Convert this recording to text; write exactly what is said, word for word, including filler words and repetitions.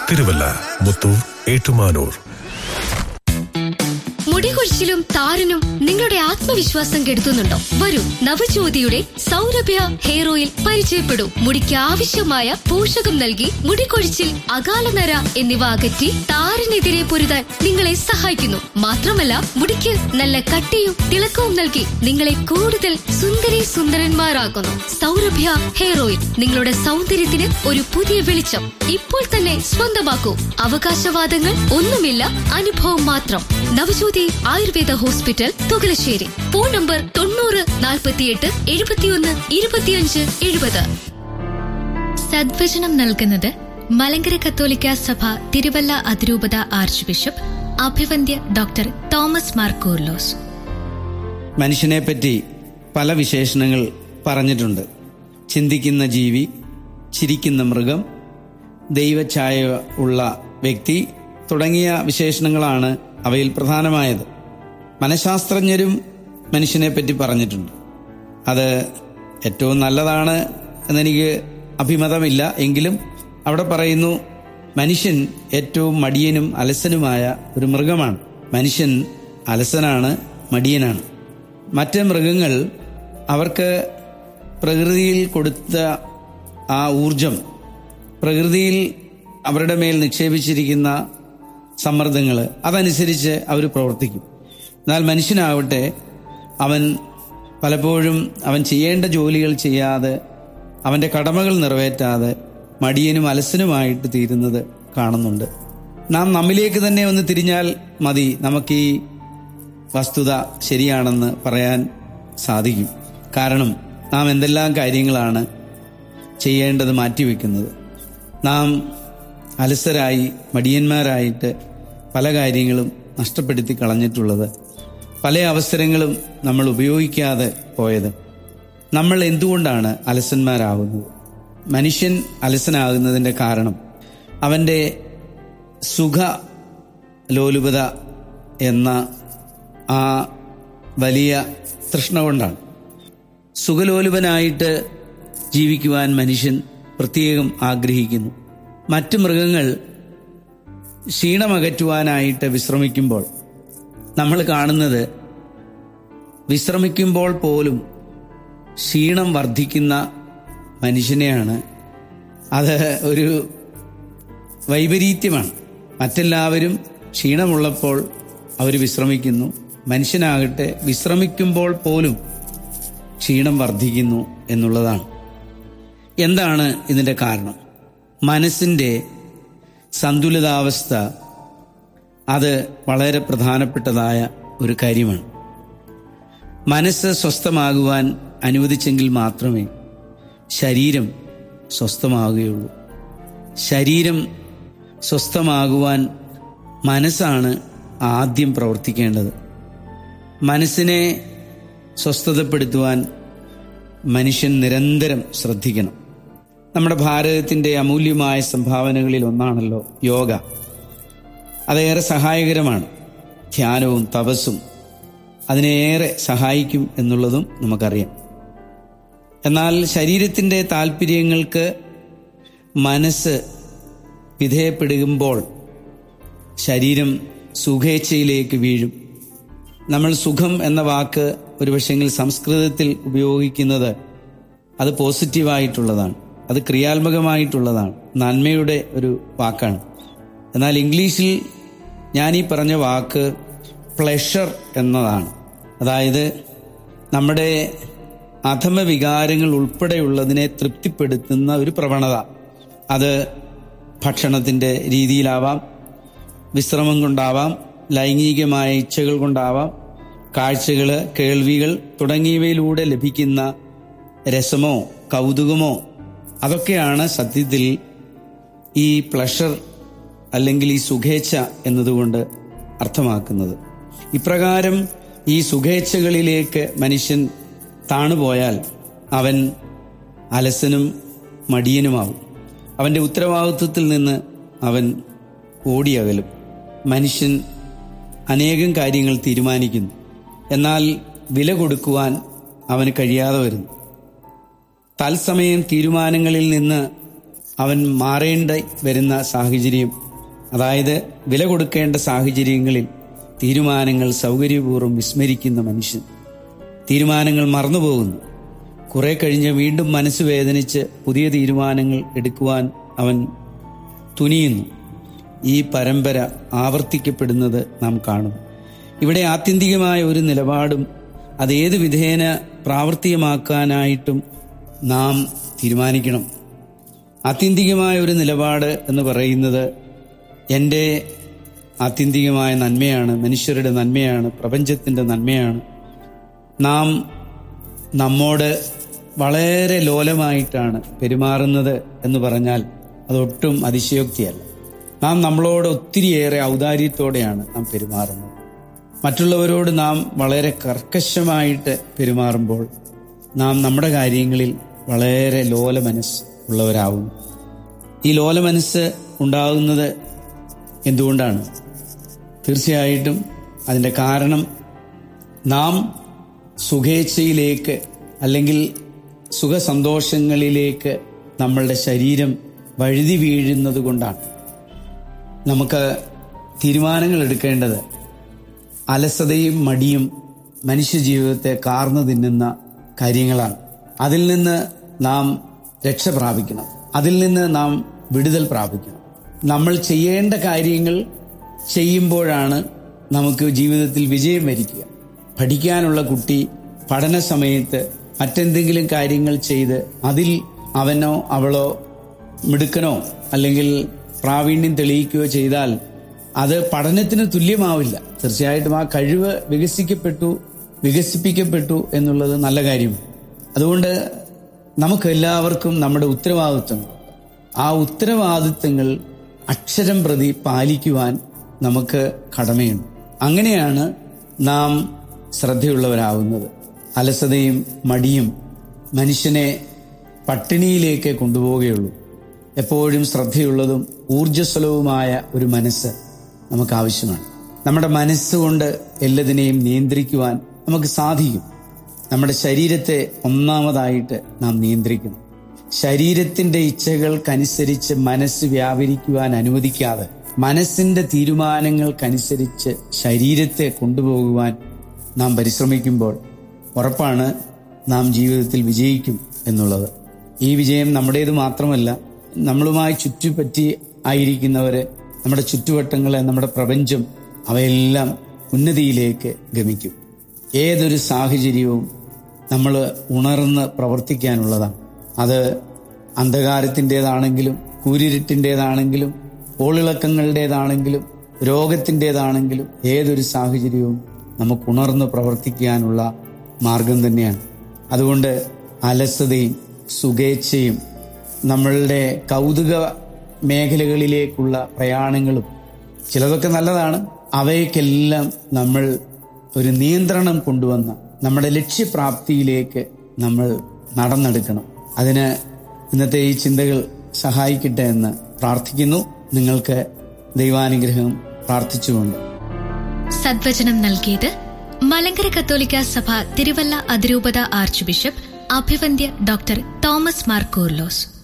തിരുവല്ല, മുത്തൂർ, ഏറ്റുമാനൂർ. മുടികൊഴിച്ചിലും താരനും നിങ്ങളുടെ ആത്മവിശ്വാസം കെടുത്തുന്നുണ്ടോ? വരൂ, നവജ്യോതിയുടെ സൗരഭ്യ ഹെയർ ഓയിൽ പരിചയപ്പെടൂ. മുടിക്ക് ആവശ്യമായ പോഷകം നൽകി മുടികൊഴിച്ചിൽ, അകാലനര എന്നിവ അകറ്റി താരനെതിരെ പൊരുതാൻ നിങ്ങളെ സഹായിക്കുന്നു. മാത്രമല്ല, മുടിക്ക് നല്ല കട്ടിയും തിളക്കവും നൽകി നിങ്ങളെ കൂടുതൽ സുന്ദരി സുന്ദരന്മാരാക്കുന്നു. സൗരഭ്യ ഹെയർ ഓയിൽ നിങ്ങളുടെ സൗന്ദര്യത്തിന് ഒരു പുതിയ വെളിച്ചം. ഇപ്പോൾ തന്നെ സ്വന്തമാക്കൂ. അവകാശവാദങ്ങൾ ഒന്നുമില്ല, അനുഭവം മാത്രം. Navajyothi Ayurveda hospital, Thukalassery. Phone number തൊണ്ണൂറ് നാൽപ്പത്തിയെട്ട് എഴുപത്തിയൊന്ന് ഇരുപത്തിയഞ്ച് എഴുപത്. സദ്വചനം നൽകുന്നത് മലങ്കര കത്തോലിക്ക സഭ തിരുവല്ല അതിരൂപത arch bishop അഭിവന്ദ്യ doctor Thomas Mar Coorilos. മനുഷ്യനെ പറ്റി പല വിശേഷണങ്ങൾ പറഞ്ഞിട്ടുണ്ട്. ചിന്തിക്കുന്ന ജീവി, ചിരിക്കുന്ന മൃഗം, ദൈവഛായ ഉള്ള വ്യക്തി തുടങ്ങിയ വിശേഷണങ്ങളാണ് അവയിൽ പ്രധാനമായത്. മനഃശാസ്ത്രജ്ഞരും മനുഷ്യനെ പറ്റി പറഞ്ഞിട്ടുണ്ട്. അത് ഏറ്റവും നല്ലതാണ് എന്നെനിക്ക് അഭിമതമില്ല. എങ്കിലും അവിടെ പറയുന്നു, മനുഷ്യൻ ഏറ്റവും മടിയനും അലസനുമായ ഒരു മൃഗമാണ്. മനുഷ്യൻ അലസനാണ്, മടിയനാണ്. മറ്റ് മൃഗങ്ങൾ അവർക്ക് പ്രകൃതിയിൽ കൊടുത്ത ആ ഊർജം, പ്രകൃതിയിൽ അവരുടെ മേൽ നിക്ഷേപിച്ചിരിക്കുന്ന സമ്മർദ്ദങ്ങൾ, അതനുസരിച്ച് അവർ പ്രവർത്തിക്കും. എന്നാൽ മനുഷ്യനാവട്ടെ, അവൻ പലപ്പോഴും അവൻ ചെയ്യേണ്ട ജോലികൾ ചെയ്യാതെ, അവൻ്റെ കടമകൾ നിറവേറ്റാതെ മടിയനും അലസനുമായിട്ട് തീരുന്നത് കാണുന്നുണ്ട്. നാം നമ്മിലേക്ക് തന്നെ ഒന്ന് തിരിഞ്ഞാൽ മതി, നമുക്ക് ഈ വസ്തുത ശരിയാണെന്ന് പറയാൻ സാധിക്കും. കാരണം നാം എന്തെല്ലാം കാര്യങ്ങളാണ് ചെയ്യേണ്ടത് മാറ്റിവെക്കുന്നത്. നാം അലസരായി, മടിയന്മാരായിട്ട് പല കാര്യങ്ങളും നഷ്ടപ്പെടുത്തി കളഞ്ഞിട്ടുള്ളത്, പല അവസരങ്ങളും നമ്മൾ ഉപയോഗിക്കാതെ പോയത്. നമ്മൾ എന്തുകൊണ്ടാണ് അലസന്മാരാകുന്നത്? മനുഷ്യൻ അലസനാകുന്നതിൻ്റെ കാരണം അവൻ്റെ സുഖ ലോലുപത എന്ന ആ വലിയ തൃഷ്ണ കൊണ്ടാണ്. സുഖലോലുപനായിട്ട് ജീവിക്കുവാൻ മനുഷ്യൻ പ്രത്യേകം ആഗ്രഹിക്കുന്നു. മറ്റു മൃഗങ്ങൾ ക്ഷീണമകറ്റുവാനായിട്ട് വിശ്രമിക്കുമ്പോൾ നമ്മൾ കാണുന്നത്, വിശ്രമിക്കുമ്പോൾ പോലും ക്ഷീണം വർദ്ധിക്കുന്ന മനുഷ്യനെയാണ്. അത് ഒരു വൈപരീത്യമാണ്. മറ്റെല്ലാവരും ക്ഷീണമുള്ളപ്പോൾ അവർ വിശ്രമിക്കുന്നു, മനുഷ്യനാകട്ടെ വിശ്രമിക്കുമ്പോൾ പോലും ക്ഷീണം വർദ്ധിക്കുന്നു എന്നുള്ളതാണ്. എന്താണ് ഇതിൻ്റെ കാരണം? മനസ്സിൻ്റെ സന്തുലിതാവസ്ഥ അത് വളരെ പ്രധാനപ്പെട്ടതായ ഒരു കാര്യമാണ്. മനസ്സ് സ്വസ്ഥമാകുവാൻ അനുവദിച്ചെങ്കിൽ മാത്രമേ ശരീരം സ്വസ്ഥമാകുകയുള്ളൂ. ശരീരം സ്വസ്ഥമാകുവാൻ മനസ്സാണ് ആദ്യം പ്രവർത്തിക്കേണ്ടത്. മനസ്സിനെ സ്വസ്ഥതപ്പെടുത്തുവാൻ മനുഷ്യൻ നിരന്തരം ശ്രദ്ധിക്കണം. നമ്മുടെ ഭാരതത്തിൻ്റെ അമൂല്യമായ സംഭാവനകളിൽ ഒന്നാണല്ലോ യോഗ. അതേറെ സഹായകരമാണ്. ധ്യാനവും തപസ്സും അതിനേറെ സഹായിക്കും എന്നുള്ളതും നമുക്കറിയാം. എന്നാൽ ശരീരത്തിൻ്റെ താല്പര്യങ്ങൾക്ക് മനസ്സ് വിധേയപ്പെടുമ്പോൾ ശരീരം സുഖേച്ഛയിലേക്ക് വീഴും. നമ്മൾ സുഖം എന്ന വാക്ക് ഒരുപക്ഷെങ്കിൽ സംസ്കൃതത്തിൽ ഉപയോഗിക്കുന്നത് അത് പോസിറ്റീവായിട്ടുള്ളതാണ്, അത് ക്രിയാത്മകമായിട്ടുള്ളതാണ്, നന്മയുടെ ഒരു വാക്കാണ്. എന്നാൽ ഇംഗ്ലീഷിൽ ഞാൻ ഈ പറഞ്ഞ വാക്ക് പ്ലഷർ എന്നതാണ്. അതായത് നമ്മുടെ അധമ വികാരങ്ങൾ ഉൾപ്പെടെയുള്ളതിനെ തൃപ്തിപ്പെടുത്തുന്ന ഒരു പ്രവണത. അത് ഭക്ഷണത്തിൻ്റെ രീതിയിലാവാം, വിശ്രമം കൊണ്ടാവാം, ലൈംഗികമായ ഇച്ഛകൾ കൊണ്ടാവാം, കാഴ്ചകൾ, കേൾവികൾ തുടങ്ങിയവയിലൂടെ ലഭിക്കുന്ന രസമോ കൗതുകമോ അതൊക്കെയാണ് സത്യത്തിൽ ഈ പ്ലഷർ അല്ലെങ്കിൽ ഈ സുഖേച്ഛ എന്നതുകൊണ്ട് അർത്ഥമാക്കുന്നത്. ഇപ്രകാരം ഈ സുഖേച്ഛകളിലേക്ക് മനുഷ്യൻ താണുപോയാൽ അവൻ അലസനും മടിയനുമാവും. അവൻ്റെ ഉത്തരവാദിത്വത്തിൽ നിന്ന് അവൻ ഓടിയകലും. മനുഷ്യൻ അനേകം കാര്യങ്ങൾ തീരുമാനിക്കുന്നു, എന്നാൽ വില കൊടുക്കുവാൻ അവന് കഴിയാതെ വരുന്നു. തത്സമയം തീരുമാനങ്ങളിൽ നിന്ന് അവൻ മാറേണ്ട വരുന്ന സാഹചര്യം, അതായത് വില കൊടുക്കേണ്ട സാഹചര്യങ്ങളിൽ തീരുമാനങ്ങൾ സൗകര്യപൂർവ്വം വിസ്മരിക്കുന്ന മനുഷ്യൻ. തീരുമാനങ്ങൾ മറന്നുപോകുന്നു. കുറെ കഴിഞ്ഞ് വീണ്ടും മനസ്സ് വേദനിച്ച് പുതിയ തീരുമാനങ്ങൾ എടുക്കുവാൻ അവൻ തുനിയുന്നു. ഈ പരമ്പര ആവർത്തിക്കപ്പെടുന്നത് നാം കാണും. ഇവിടെ ആത്യന്തികമായ ഒരു നിലപാടും അതേത് വിധേന പ്രാവർത്തികമാക്കാനായിട്ടും നാം തീരുമാനിക്കണം. ആത്യന്തികമായ ഒരു നിലപാട് എന്ന് പറയുന്നത് എൻ്റെ ആത്യന്തികമായ നന്മയാണ്, മനുഷ്യരുടെ നന്മയാണ്, പ്രപഞ്ചത്തിൻ്റെ നന്മയാണ്. നാം നമ്മോട് വളരെ ലോലമായിട്ടാണ് പെരുമാറുന്നത് എന്ന് പറഞ്ഞാൽ അതൊട്ടും അതിശയോക്തിയല്ല. നാം നമ്മളോട് ഒത്തിരിയേറെ ഔദാര്യത്തോടെയാണ് നാം പെരുമാറുന്നത്. മറ്റുള്ളവരോട് നാം വളരെ കർക്കശമായിട്ട് പെരുമാറുമ്പോൾ നാം നമ്മുടെ കാര്യങ്ങളിൽ വളരെ ലോല മനസ്സ് ഉള്ളവരാകുന്നു. ഈ ലോല മനസ്സ് ഉണ്ടാകുന്നത് എന്തുകൊണ്ടാണ്? തീർച്ചയായിട്ടും അതിൻ്റെ കാരണം നാം സുഖേച്ഛയിലേക്ക് അല്ലെങ്കിൽ സുഖസന്തോഷങ്ങളിലേക്ക് നമ്മളുടെ ശരീരം വഴുതി വീഴുന്നത് കൊണ്ടാണ്. നമുക്ക് തീരുമാനങ്ങൾ എടുക്കേണ്ടത് അലസതയും മടിയും മനുഷ്യജീവിതത്തെ കാർന്നു തിന്നുന്ന കാര്യങ്ങളാണ്. അതിൽ നിന്ന് നാം രക്ഷ പ്രാപിക്കണം. അതിൽ നിന്ന് നാം വിടുതൽ പ്രാപിക്കണം. നമ്മൾ ചെയ്യേണ്ട കാര്യങ്ങൾ ചെയ്യുമ്പോഴാണ് നമുക്ക് ജീവിതത്തിൽ വിജയം വരിക്കുക. പഠിക്കാനുള്ള കുട്ടി പഠന സമയത്ത് മറ്റെന്തെങ്കിലും കാര്യങ്ങൾ ചെയ്ത് അതിൽ അവനോ അവളോ മിടുക്കനോ അല്ലെങ്കിൽ പ്രാവീണ്യം തെളിയിക്കുകയോ ചെയ്താൽ അത് പഠനത്തിന് തുല്യമാവില്ല. തീർച്ചയായിട്ടും ആ കഴിവ് വികസിക്കപ്പെട്ടു വികസിപ്പിക്കപ്പെട്ടു എന്നുള്ളത് നല്ല കാര്യമാണ്. അതുകൊണ്ട് നമുക്കെല്ലാവർക്കും നമ്മുടെ ഉത്തരവാദിത്വങ്ങൾ, ആ ഉത്തരവാദിത്വങ്ങൾ അക്ഷരം പ്രതി പാലിക്കുവാൻ നമുക്ക് കടമയുണ്ട്. അങ്ങനെയാണ് നാം ശ്രദ്ധയുള്ളവരാകുന്നത്. അലസതയും മടിയും മനുഷ്യനെ പട്ടിണിയിലേക്ക് കൊണ്ടുപോവുകയുള്ളൂ. എപ്പോഴും ശ്രദ്ധയുള്ളതും ഊർജ്ജസ്വലവുമായ ഒരു മനസ്സ് നമുക്ക് ആവശ്യമാണ്. നമ്മുടെ മനസ്സുകൊണ്ട് എല്ലാത്തിനെയും നിയന്ത്രിക്കുവാൻ നമുക്ക് സാധിക്കും. നമ്മുടെ ശരീരത്തെ ഒന്നാമതായിട്ട് നാം നിയന്ത്രിക്കണം. ശരീരത്തിന്റെ ഇച്ഛകൾക്കനുസരിച്ച് മനസ്സ് വ്യാപരിക്കുവാൻ അനുവദിക്കാതെ മനസ്സിന്റെ തീരുമാനങ്ങൾക്കനുസരിച്ച് ശരീരത്തെ കൊണ്ടുപോകുവാൻ നാം പരിശ്രമിക്കുമ്പോൾ ഉറപ്പാണ് നാം ജീവിതത്തിൽ വിജയിക്കും എന്നുള്ളത്. ഈ വിജയം നമ്മുടേത് മാത്രമല്ല, നമ്മളുമായി ചുറ്റുപറ്റി ആയിരിക്കുന്നവര്, നമ്മുടെ ചുറ്റുവട്ടങ്ങളെ, നമ്മുടെ പ്രപഞ്ചം, അവയെല്ലാം ഉന്നതിയിലേക്ക് ഗമിക്കും. ഏതൊരു സാഹചര്യവും നമ്മൾ ഉണർന്ന് പ്രവർത്തിക്കാനുള്ളതാണ്. അത് അന്ധകാരത്തിൻ്റെതാണെങ്കിലും കൂരിരുട്ടിൻ്റെതാണെങ്കിലും ഓളിളക്കങ്ങളുടേതാണെങ്കിലും രോഗത്തിൻ്റെതാണെങ്കിലും ഏതൊരു സാഹചര്യവും നമുക്ക് ഉണർന്ന് പ്രവർത്തിക്കാനുള്ള മാർഗം തന്നെയാണ്. അതുകൊണ്ട് അലസതയും സുഖേച്ഛയും നമ്മളുടെ കൗതുക മേഖലകളിലേക്കുള്ള പ്രയാണങ്ങളും ചിലതൊക്കെ നല്ലതാണ്. അവയ്ക്കെല്ലാം നമ്മൾ ഒരു നിയന്ത്രണം കൊണ്ടുവന്ന നമ്മുടെ ലക്ഷ്യപ്രാപ്തിയിലേക്ക് നമ്മൾ നടന്നെടുക്കണം. അതിന് ഇന്നത്തെ ഈ ചിന്തകൾ സഹായിക്കട്ടെ എന്ന് പ്രാർത്ഥിക്കുന്നു. നിങ്ങൾക്ക് ദൈവാനുഗ്രഹം പ്രാർത്ഥിച്ചുകൊണ്ട്. സദ്വചനം നൽകിയത് മലങ്കര കത്തോലിക്ക സഭ തിരുവല്ല അതിരൂപത arch bishop അഭിവന്ദ്യ doctor Thomas Mar Coorilos.